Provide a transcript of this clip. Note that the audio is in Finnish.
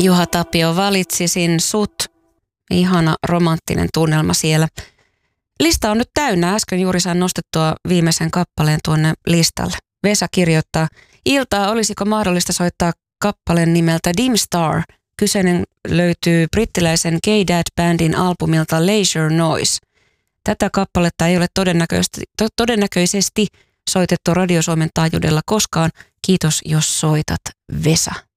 Juha Tapio, valitsisin sut. Ihana romanttinen tunnelma siellä. Lista on nyt täynnä. Äsken juuri sain nostettua viimeisen kappaleen tuonne listalle. Vesa kirjoittaa, iltaa olisiko mahdollista soittaa kappaleen nimeltä Dim Star. Kyseinen löytyy brittiläisen K-Dad-bändin albumilta Leisure Noise. Tätä kappaletta ei ole todennäköisesti soitettu Radio Suomen taajuudella koskaan. Kiitos, jos soitat, Vesa.